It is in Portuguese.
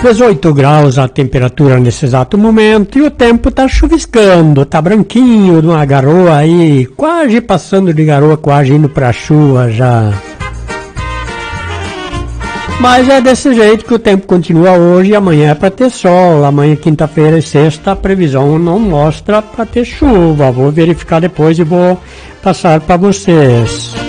18 graus a temperatura nesse exato momento e o tempo tá chuviscando, tá branquinho, uma garoa aí, quase passando de garoa, quase indo pra chuva já. Mas é desse jeito que o tempo continua hoje e amanhã é para ter sol. Amanhã, quinta-feira e sexta, a previsão não mostra para ter chuva. Vou verificar depois e vou passar para vocês.